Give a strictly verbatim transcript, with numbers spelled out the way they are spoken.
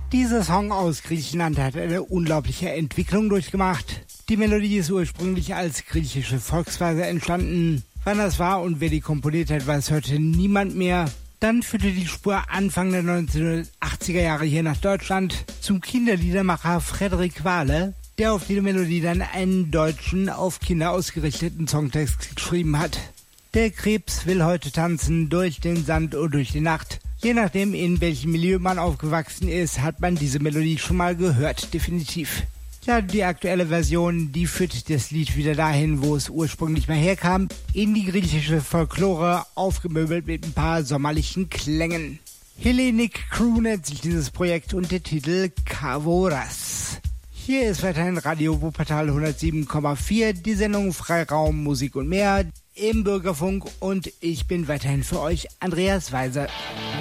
Dieser Song aus Griechenland hat eine unglaubliche Entwicklung durchgemacht. Die Melodie ist ursprünglich als griechische Volksweise entstanden. Wann das war und wer die komponiert hat, weiß heute niemand mehr. Dann führte die Spur Anfang der neunzehnhundertachtziger Jahre hier nach Deutschland zum Kinderliedermacher Frederik Wahle, der auf diese Melodie dann einen deutschen, auf Kinder ausgerichteten Songtext geschrieben hat. Der Krebs will heute tanzen, durch den Sand oder durch die Nacht. Je nachdem, in welchem Milieu man aufgewachsen ist, hat man diese Melodie schon mal gehört, definitiv. Ja, die aktuelle Version, die führt das Lied wieder dahin, wo es ursprünglich mal herkam, in die griechische Folklore, aufgemöbelt mit ein paar sommerlichen Klängen. Hellenic Crew nennt sich dieses Projekt und der Titel Kavoras. Hier ist weiterhin Radio Wuppertal hundertsieben Komma vier, die Sendung Freiraum, Musik und mehr im Bürgerfunk und ich bin weiterhin für euch Andreas Weiser.